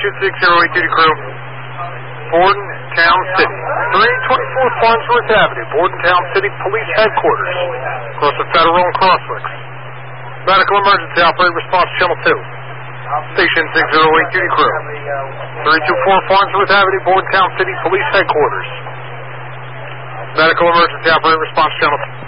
Station 608 duty crew. Bordentown City. 324 Farnsworth Avenue. Bordentown City Police Headquarters. Across the Federal and Crosswicks. Medical emergency operator response channel 2. Station 608 duty crew. 324 Farnsworth Avenue. Bordentown City Police Headquarters. Medical emergency operator response channel 2.